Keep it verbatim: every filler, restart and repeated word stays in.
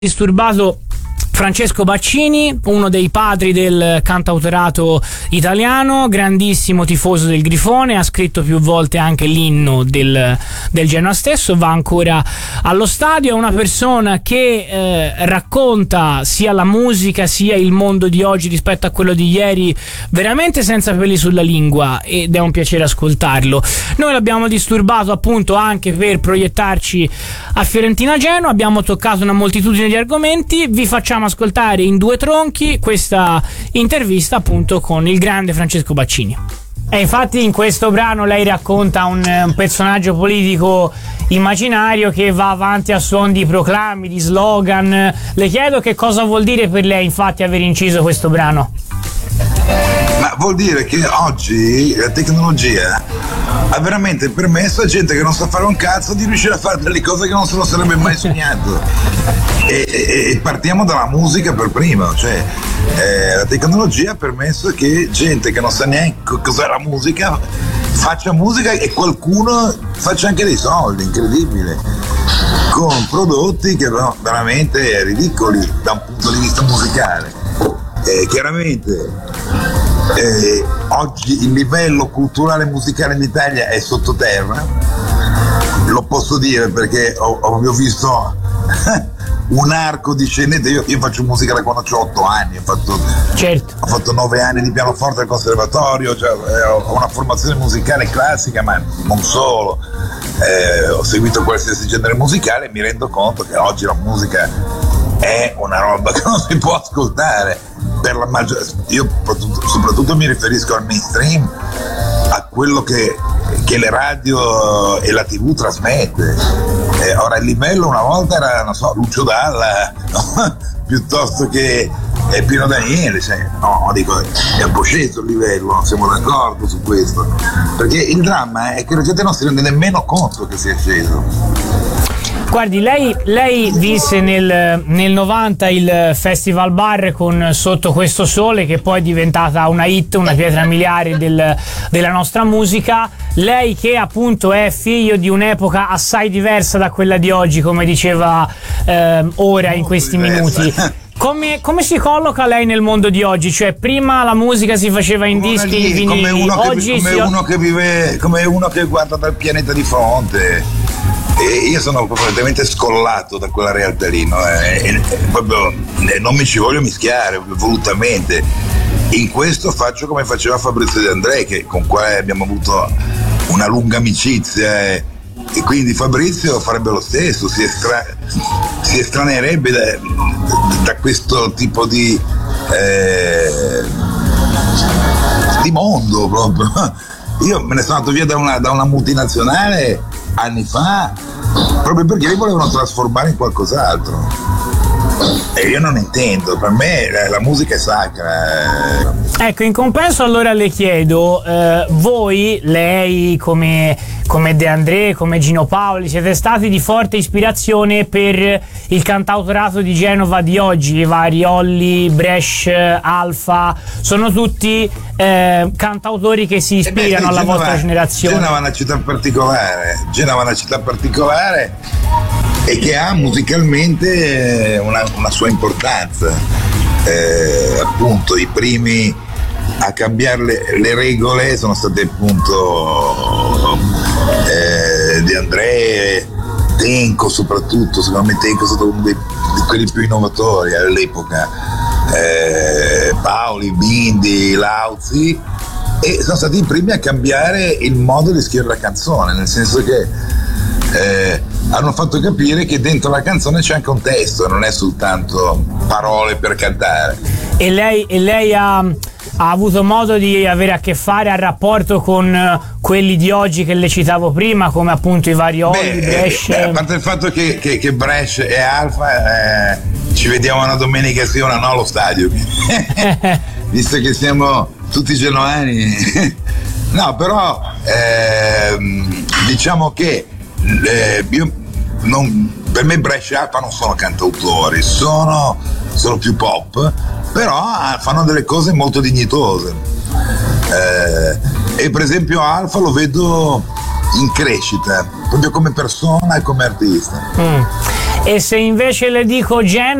Disturbato Francesco Baccini, uno dei padri del cantautorato italiano, grandissimo tifoso del Grifone, ha scritto più volte anche l'inno del, del Genoa stesso, va ancora allo stadio, è una persona che eh, racconta sia la musica sia il mondo di oggi rispetto a quello di ieri veramente senza peli sulla lingua, ed è un piacere ascoltarlo. Noi l'abbiamo disturbato appunto anche per proiettarci a Fiorentina Genoa, abbiamo toccato una moltitudine di argomenti, vi facciamo ascoltare in due tronchi questa intervista appunto con il grande Francesco Baccini. E infatti in questo brano lei racconta un, un personaggio politico immaginario che va avanti a suon di proclami, di slogan. Le chiedo che cosa vuol dire per lei infatti aver inciso questo brano. Ma vuol dire che oggi la tecnologia ha veramente permesso a gente che non sa fare un cazzo di riuscire a fare delle cose che non se lo sarebbe mai sognato. E, e, e partiamo dalla musica per prima, cioè eh, la tecnologia ha permesso che gente che non sa neanche cos'è la musica faccia musica e qualcuno faccia anche dei soldi, incredibile, con prodotti che sono veramente ridicoli da un punto di vista musicale. Eh, chiaramente eh, oggi il livello culturale e musicale in Italia è sottoterra, lo posso dire perché ho, ho visto un arco discendente. Io, io faccio musica da quando ho otto anni, ho fatto, certo. ho fatto nove anni di pianoforte al conservatorio, cioè, eh, ho una formazione musicale classica, ma non solo, eh, ho seguito qualsiasi genere musicale e mi rendo conto che oggi la musica è una roba che non si può ascoltare per la maggior... Io soprattutto mi riferisco al mainstream, a quello che, che le radio e la tivù trasmette. Eh, ora il livello una volta era, non so, Lucio Dalla, no? Piuttosto che eh, Pino Daniele, cioè, no, dico, è un po' sceso il livello, non siamo d'accordo su questo, perché il dramma è che la gente non si rende nemmeno conto che sia sceso. Guardi, lei, lei vinse nel, nel novanta il Festival Bar con Sotto questo sole, che poi è diventata una hit, una pietra miliare del, della nostra musica. Lei che appunto è figlio di un'epoca assai diversa da quella di oggi, come diceva eh, ora in questi minuti. Come, come si colloca lei nel mondo di oggi? Cioè, prima la musica si faceva in come dischi, in vinili, come uno, oggi che, come si... uno che vive, come uno che guarda dal pianeta di fronte. E io sono completamente scollato da quella realtà lì, no? e, e, proprio, e non mi ci voglio mischiare volutamente. In questo faccio come faceva Fabrizio De André, che, con quale abbiamo avuto una lunga amicizia, e, e quindi Fabrizio farebbe lo stesso, si, estra, si estranerebbe da, da questo tipo di, eh, di mondo proprio. Io me ne sono andato via da una, da una multinazionale anni fa proprio perché li volevano trasformare in qualcos'altro e io non intendo, per me la, la musica è sacra. Ecco, in compenso allora le chiedo, eh, voi, lei come, come De André, come Gino Paoli, siete stati di forte ispirazione per il cantautorato di Genova di oggi, i vari Olli, Bresh, Alfa, sono tutti eh, cantautori che si ispirano eh beh, alla Genova, vostra generazione. Genova è una città particolare, Genova è una città particolare e che ha musicalmente una, una sua importanza. Eh, appunto i primi a cambiare le, le regole sono stati appunto eh, De André, Tenco soprattutto, secondo me Tenco è stato uno dei, di quelli più innovatori all'epoca, eh, Paoli, Bindi, Lauzi, e sono stati i primi a cambiare il modo di scrivere la canzone, nel senso che Eh, hanno fatto capire che dentro la canzone c'è anche un testo, non è soltanto parole per cantare. E lei, e lei ha, ha avuto modo di avere a che fare a rapporto con quelli di oggi che le citavo prima, come appunto i vari Olli, Bresh? Eh, a parte il fatto che, che, che Bresh e Alfa eh, ci vediamo una domenica sì una no allo stadio visto che siamo tutti genuani no, però ehm, diciamo che Eh, io non, per me Bresh e Alfa non sono cantautori, sono, sono più pop, però fanno delle cose molto dignitose, eh, e per esempio Alfa lo vedo in crescita proprio come persona e come artista. Mm. E se invece le dico Gen